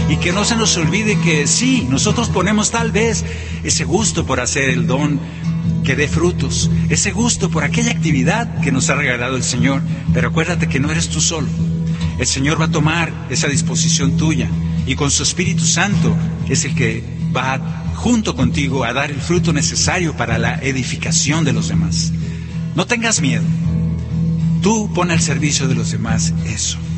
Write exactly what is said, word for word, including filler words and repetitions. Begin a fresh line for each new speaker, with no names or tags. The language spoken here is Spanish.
Y que no se nos olvide que sí, nosotros ponemos tal vez ese gusto por hacer el don que dé frutos, ese gusto por aquella actividad que nos ha regalado el Señor. Pero acuérdate que no eres tú solo. El Señor va a tomar esa disposición tuya y con su Espíritu Santo es el que va junto contigo a dar el fruto necesario para la edificación de los demás. No tengas miedo. Tú pon al servicio de los demás eso.